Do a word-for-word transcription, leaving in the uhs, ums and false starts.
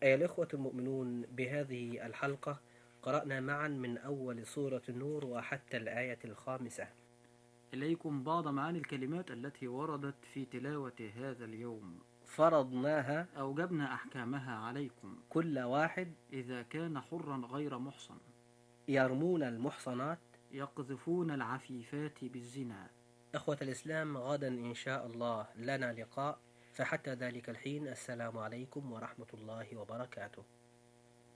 أيها الإخوة المؤمنون، بهذه الحلقة قرأنا معا من أول سورة النور وحتى الآية الخامسة. إليكم بعض معاني الكلمات التي وردت في تلاوة هذا اليوم. فرضناها أوجبنا أحكامها عليكم كل واحد إذا كان حرا غير محصن، يرمون المحصنات، يقذفون العفيفات بالزنا. إخوة الإسلام، غدا إن شاء الله لنا لقاء، فحتى ذلك الحين السلام عليكم ورحمة الله وبركاته.